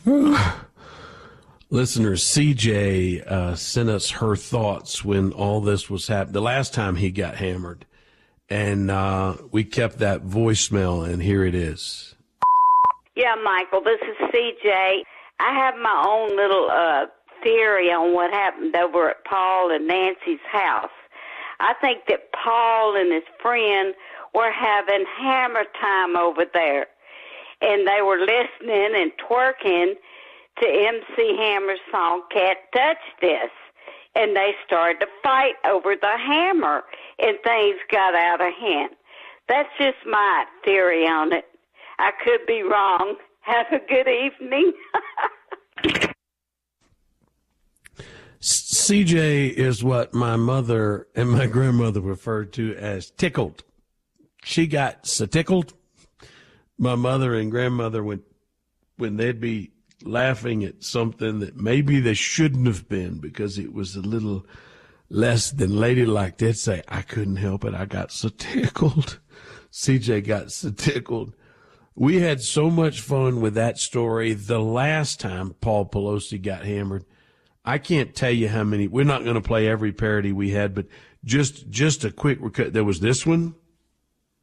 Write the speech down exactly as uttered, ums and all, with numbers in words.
Listener C J uh, sent us her thoughts when all this was happening, the last time he got hammered. And uh, we kept that voicemail, and here it is. Yeah, Michael, this is C J. I have my own little uh, theory on what happened over at Paul and Nancy's house. I think that Paul and his friend were having hammer time over there, and they were listening and twerking to M C Hammer's song, Can't Touch This. And they started to fight over the hammer, and things got out of hand. That's just my theory on it. I could be wrong. Have a good evening. C J is what my mother and my grandmother referred to as tickled. She got so tickled. My mother and grandmother, when, when they'd be laughing at something that maybe they shouldn't have been because it was a little less than ladylike, they'd say, I couldn't help it. I got so tickled. C J got so tickled. We had so much fun with that story the last time Paul Pelosi got hammered. I can't tell you how many. We're not going to play every parody we had, but just just a quick recut. There was this one.